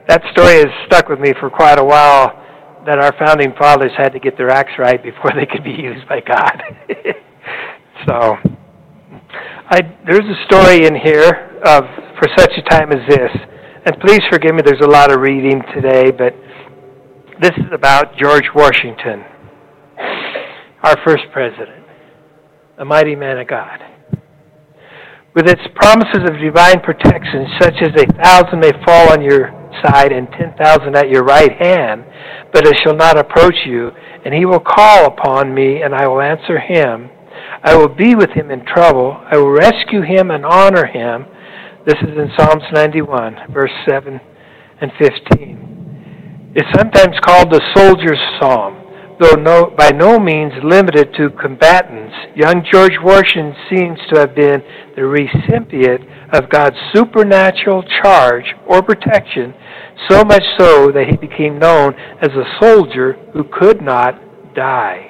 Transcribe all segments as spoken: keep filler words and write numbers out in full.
that story has stuck with me for quite a while, that our founding fathers had to get their acts right before they could be used by God. So, I, there's a story in here of For Such a Time as This. And please forgive me, there's a lot of reading today, but this is about George Washington, our first president, a mighty man of God. With its promises of divine protection, such as a thousand may fall on your side and ten thousand at your right hand, but it shall not approach you, and he will call upon me, and I will answer him. I will be with him in trouble. I will rescue him and honor him. This is in Psalms ninety-one, verse seven and fifteen. It's sometimes called the soldier's psalm, though no, by no means limited to combatants. Young George Washington seems to have been the recipient of God's supernatural charge or protection, so much so that he became known as a soldier who could not die.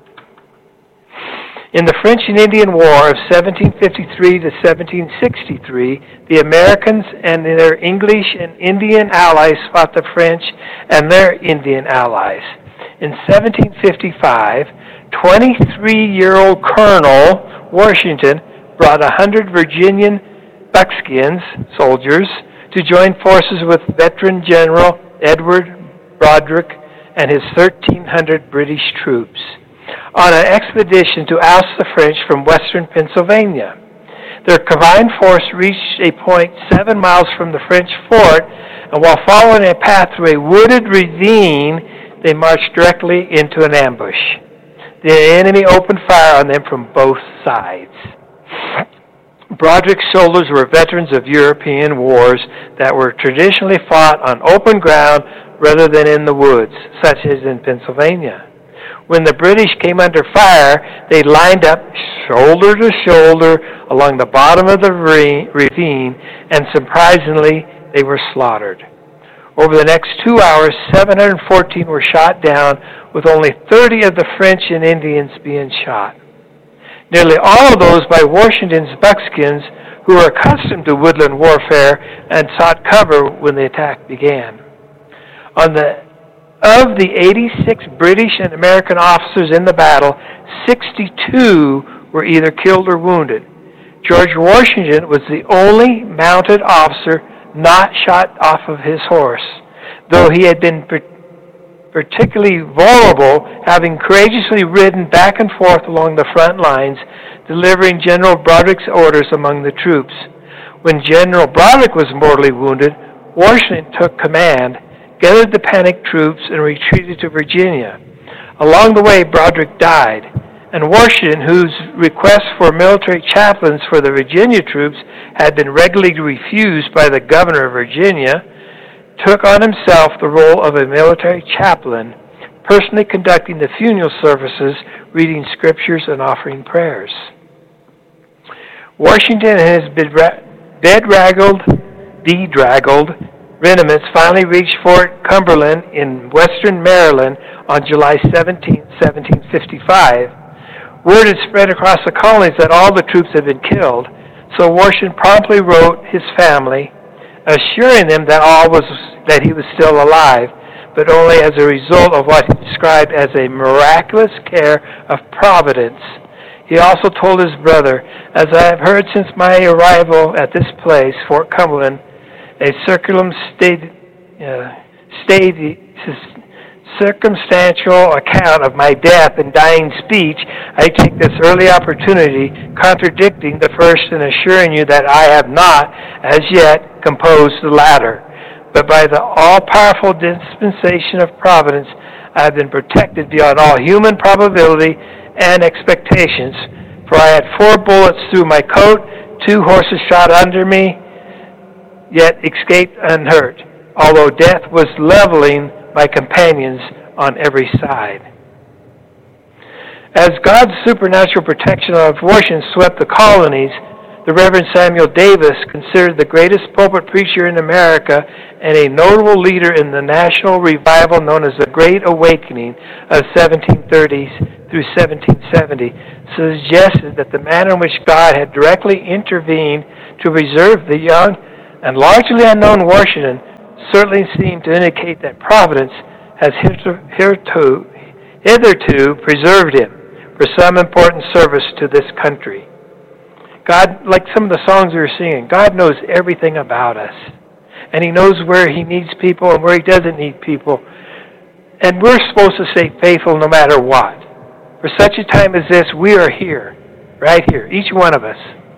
In the French and Indian War of seventeen fifty-three to seventeen sixty-three, the Americans and their English and Indian allies fought the French and their Indian allies. In seventeen fifty-five, twenty-three-year-old Colonel Washington brought one hundred Virginian buckskins, soldiers, to join forces with veteran General Edward Broderick and his thirteen hundred British troops on an expedition to oust the French from western Pennsylvania. Their combined force reached a point seven miles from the French fort, and while following a path through a wooded ravine, they marched directly into an ambush. The enemy opened fire on them from both sides. Broderick's soldiers were veterans of European wars that were traditionally fought on open ground rather than in the woods, such as in Pennsylvania. When the British came under fire, they lined up shoulder to shoulder along the bottom of the ravine, and surprisingly, they were slaughtered. Over the next two hours, seven hundred fourteen were shot down, with only thirty of the French and Indians being shot. Nearly all of those by Washington's buckskins, who were accustomed to woodland warfare and sought cover when the attack began. On the Of the eighty-six British and American officers in the battle, sixty-two were either killed or wounded. George Washington was the only mounted officer not shot off of his horse, though he had been particularly vulnerable, having courageously ridden back and forth along the front lines, delivering General Broderick's orders among the troops. When General Broderick was mortally wounded, Washington took command, gathered the panicked troops, and retreated to Virginia. Along the way, Broderick died, and Washington, whose requests for military chaplains for the Virginia troops had been regularly refused by the governor of Virginia, took on himself the role of a military chaplain, personally conducting the funeral services, reading scriptures, and offering prayers. Washington and his bedraggled, bedraggled regiments finally reached Fort Cumberland in western Maryland on July seventeenth, seventeen fifty-five. Word had spread across the colonies that all the troops had been killed, so Washington promptly wrote his family, assuring them that all was that he was still alive, but only as a result of what he described as a miraculous care of providence. He also told his brother, "As I have heard since my arrival at this place, Fort Cumberland, a circumstantial uh, circumstantial account of my death and dying speech, I take this early opportunity, contradicting the first and assuring you that I have not, as yet, composed the latter. But by the all-powerful dispensation of providence, I have been protected beyond all human probability and expectations, for I had four bullets through my coat, two horses shot under me, yet escaped unhurt, although death was leveling my companions on every side." As God's supernatural protection of Washington swept the colonies, the Reverend Samuel Davis, considered the greatest pulpit preacher in America and a notable leader in the national revival known as the Great Awakening of seventeen thirties through seventeen seventy, suggested that the manner in which God had directly intervened to preserve the young and largely unknown Washington certainly seem to indicate that providence has hitherto, hitherto preserved him for some important service to this country. God, like some of the songs we were singing, God knows everything about us. And He knows where He needs people and where He doesn't need people. And we're supposed to stay faithful no matter what. For such a time as this, we are here, right here, each one of us.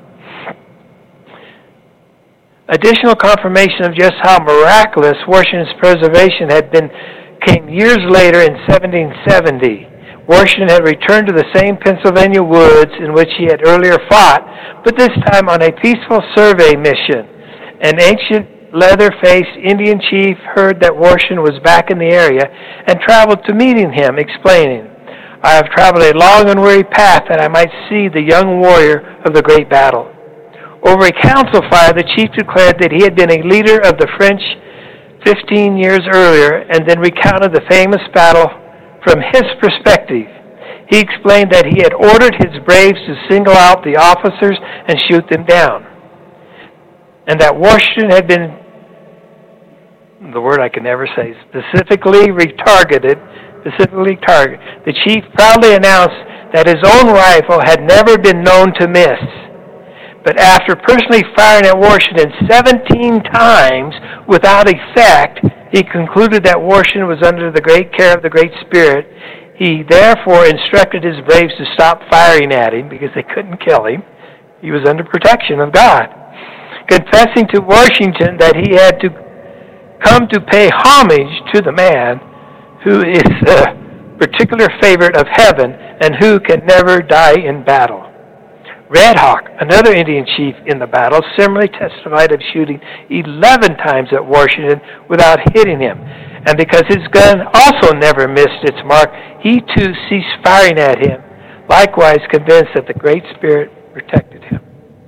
Additional confirmation of just how miraculous Washington's preservation had been came years later in seventeen seventy. Washington had returned to the same Pennsylvania woods in which he had earlier fought, but this time on a peaceful survey mission. An ancient leather-faced Indian chief heard that Washington was back in the area and traveled to meeting him, explaining, "I have traveled a long and weary path that I might see the young warrior of the great battle." Over a council fire, the chief declared that he had been a leader of the French fifteen years earlier and then recounted the famous battle from his perspective. He explained that he had ordered his braves to single out the officers and shoot them down, and that Washington had been, the word I can never say, specifically retargeted, specifically targeted. The chief proudly announced that his own rifle had never been known to miss. But after personally firing at Washington seventeen times without effect, he concluded that Washington was under the great care of the Great Spirit. He therefore instructed his braves to stop firing at him because they couldn't kill him. He was under protection of God. Confessing to Washington that he had to come to pay homage to the man who is a particular favorite of heaven and who can never die in battle. Red Hawk, another Indian chief in the battle, similarly testified of shooting eleven times at Washington without hitting him. And because his gun also never missed its mark, he too ceased firing at him, likewise convinced that the Great Spirit protected him.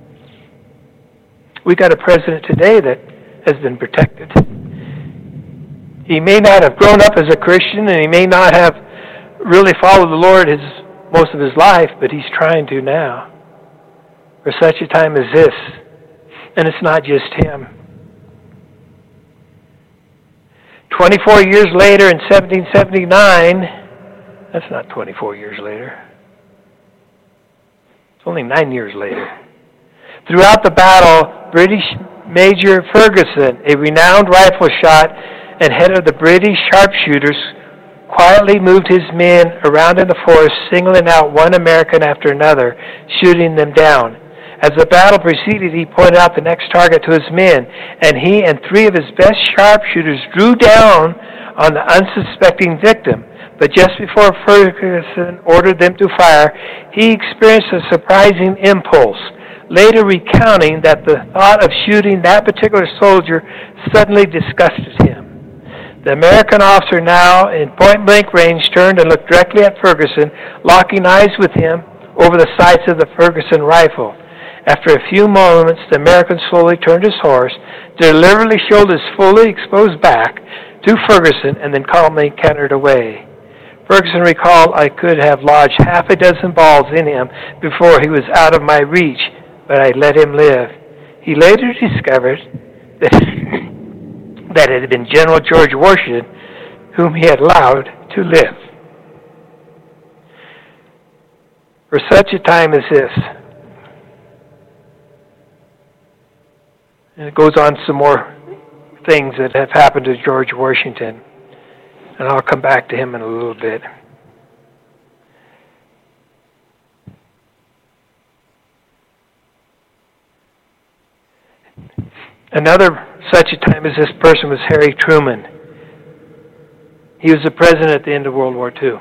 We got a president today that has been protected. He may not have grown up as a Christian, and he may not have really followed the Lord his most of his life, but he's trying to now. For such a time as this. And it's not just him. twenty-four years later in seventeen seventy-nine, that's not twenty-four years later. It's only nine years later. Throughout the battle, British Major Ferguson, a renowned rifle shot and head of the British sharpshooters, quietly moved his men around in the forest, singling out one American after another, shooting them down. As the battle proceeded, he pointed out the next target to his men, and he and three of his best sharpshooters drew down on the unsuspecting victim. But just before Ferguson ordered them to fire, he experienced a surprising impulse, later recounting that the thought of shooting that particular soldier suddenly disgusted him. The American officer, now in point-blank range, turned and looked directly at Ferguson, locking eyes with him over the sights of the Ferguson rifle. After a few moments, the American slowly turned his horse, deliberately showed his fully exposed back to Ferguson, and then calmly cantered away. Ferguson recalled, "I could have lodged half a dozen balls in him before he was out of my reach, but I let him live." He later discovered that, that it had been General George Washington whom he had allowed to live. For such a time as this. And it goes on some more things that have happened to George Washington. And I'll come back to him in a little bit. Another such a time as this person was Harry Truman. He was the president at the end of World War Two.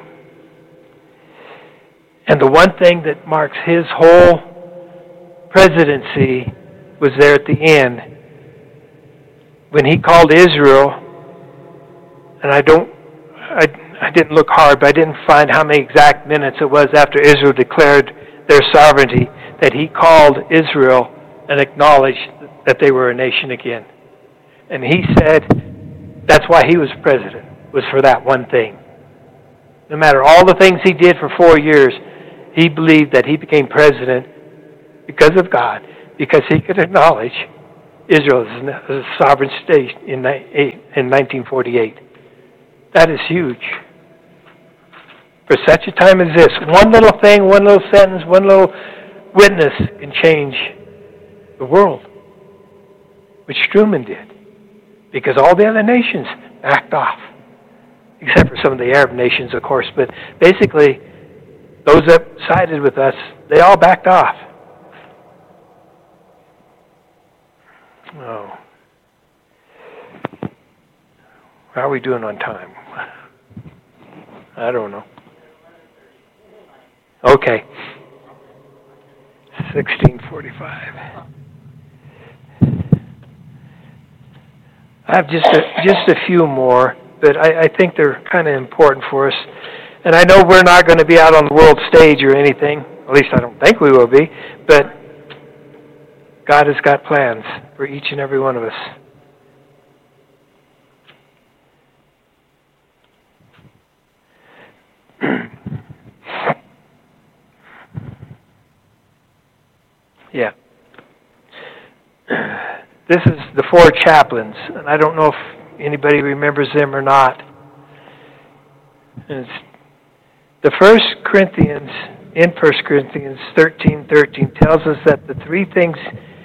And the one thing that marks his whole presidency was there at the end when he called Israel, and I don't, I, I didn't look hard, but I didn't find how many exact minutes it was after Israel declared their sovereignty that he called Israel and acknowledged that they were a nation again. And he said that's why he was president, was for that one thing. No matter all the things he did for four years, he believed that he became president because of God, because he could acknowledge Israel as a sovereign state in nineteen forty-eight. That is huge. For such a time as this, one little thing, one little sentence, one little witness can change the world, which Truman did, because all the other nations backed off, except for some of the Arab nations, of course, but basically those that sided with us, they all backed off. Oh. How are we doing on time? I don't know. Okay. sixteen forty-five. I have just a, just a few more, but I, I think they're kind of important for us. And I know we're not going to be out on the world stage or anything. At least I don't think we will be. But God has got plans for each and every one of us. Yeah. This is the four chaplains, and I don't know if anybody remembers them or not. It's the First Corinthians, in First Corinthians thirteen thirteen, tells us that the three things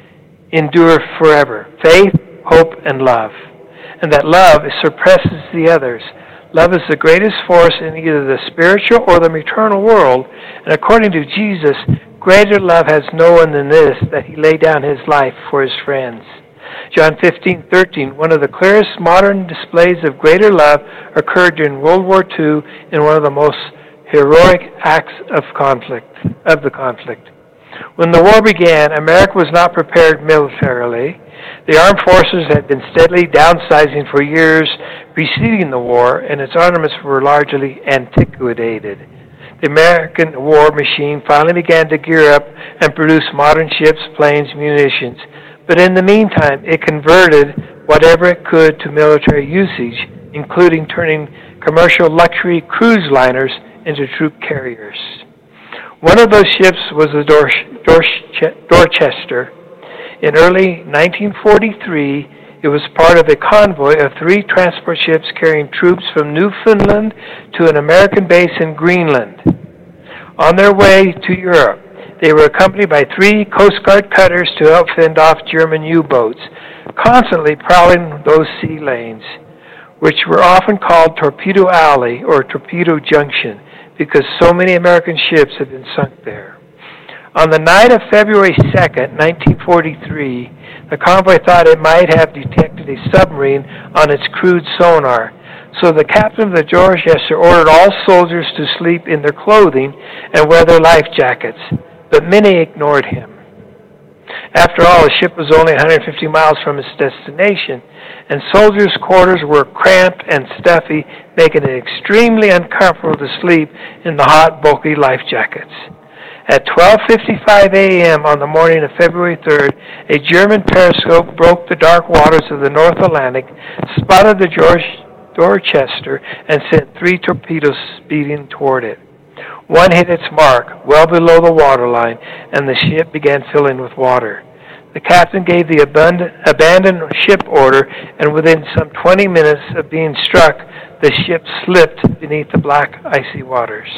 endure forever: faith, hope, and love. And that love surpasses the others. Love is the greatest force in either the spiritual or the eternal world. And according to Jesus, greater love has no one than this, that he laid down his life for his friends. John fifteen thirteen, one of the clearest modern displays of greater love occurred during World War Two in one of the most heroic acts of conflict, of the conflict. When the war began, America was not prepared militarily. The armed forces had been steadily downsizing for years preceding the war, and its armaments were largely antiquated. The American war machine finally began to gear up and produce modern ships, planes, munitions. But in the meantime, it converted whatever it could to military usage, including turning commercial luxury cruise liners into troop carriers. One of those ships was the Dor- Dor- Dorchester. In early nineteen forty-three, it was part of a convoy of three transport ships carrying troops from Newfoundland to an American base in Greenland. On their way to Europe, they were accompanied by three Coast Guard cutters to help fend off German U-boats, constantly prowling those sea lanes, which were often called Torpedo Alley or Torpedo Junction, because so many American ships had been sunk there. On the night of February second, nineteen forty-three, the convoy thought it might have detected a submarine on its crude sonar, so the captain of the Dorchester ordered all soldiers to sleep in their clothing and wear their life jackets, but many ignored him. After all, the ship was only one hundred fifty miles from its destination, and soldiers' quarters were cramped and stuffy, making it extremely uncomfortable to sleep in the hot, bulky life jackets. At twelve fifty-five a.m. on the morning of February third, a German periscope broke the dark waters of the North Atlantic, spotted the George Dorchester, and sent three torpedoes speeding toward it. One hit its mark, well below the waterline, and the ship began filling with water. The captain gave the abundant, abandoned ship order, and within some twenty minutes of being struck, the ship slipped beneath the black, icy waters.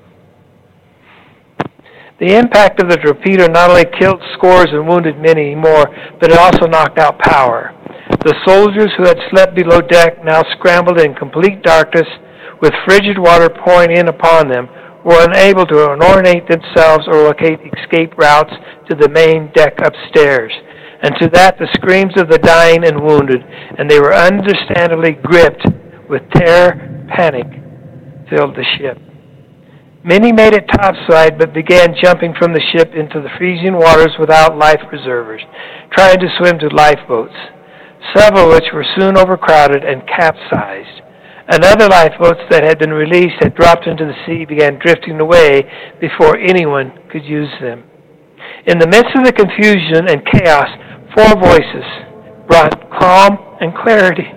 The impact of the torpedo not only killed scores and wounded many more, but it also knocked out power. The soldiers who had slept below deck now scrambled in complete darkness, with frigid water pouring in upon them, were unable to ornate themselves or locate escape routes to the main deck upstairs. And to that the screams of the dying and wounded, and they were understandably gripped with terror, panic, filled the ship. Many made it topside, but began jumping from the ship into the freezing waters without life preservers, trying to swim to lifeboats, several of which were soon overcrowded and capsized. And other lifeboats that had been released had dropped into the sea, began drifting away before anyone could use them. In the midst of the confusion and chaos, four voices brought calm and clarity.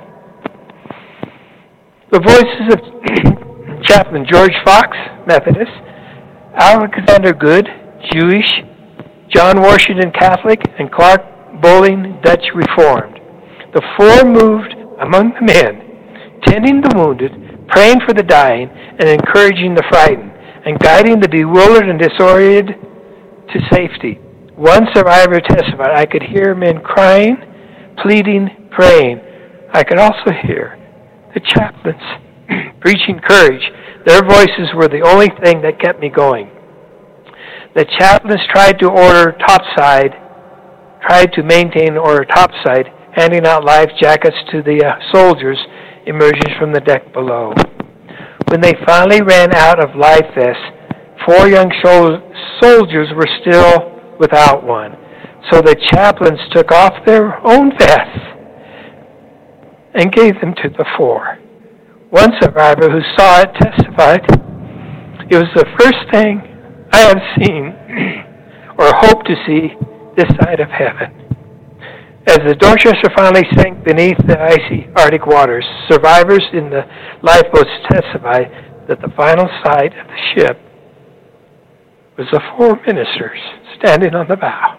The voices of Chaplain George Fox, Methodist; Alexander Good, Jewish; John Washington, Catholic; and Clark Bowling, Dutch Reformed. The four moved among the men, tending the wounded, praying for the dying, and encouraging the frightened, and guiding the bewildered and disoriented to safety. One survivor testified, I could hear men crying, pleading, praying. I could also hear the chaplains preaching courage. Their voices were the only thing that kept me going. The chaplains tried to order topside, tried to maintain order topside, handing out life jackets to the uh, soldiers emerging from the deck below. When they finally ran out of life vests, four young sol- soldiers were still without one. So the chaplains took off their own vests and gave them to the four. One survivor who saw it testified, it was the first thing I have seen or hope to see this side of heaven. As the Dorchester finally sank beneath the icy Arctic waters, survivors in the lifeboats testified that the final sight of the ship was the four ministers standing on the bow.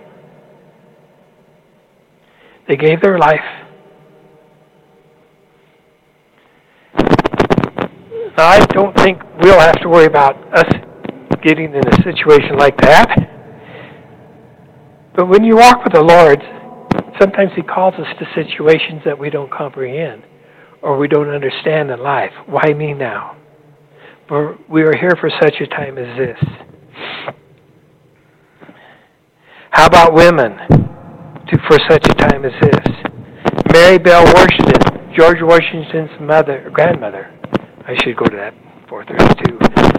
They gave their life. Now, I don't think we'll have to worry about us getting in a situation like that. But when you walk with the Lord, sometimes He calls us to situations that we don't comprehend or we don't understand in life. Why me now? But we are here for such a time as this. How about women to, for such a time as this? Mary Bell Washington, George Washington's mother, grandmother. I should go to that four thirty-two.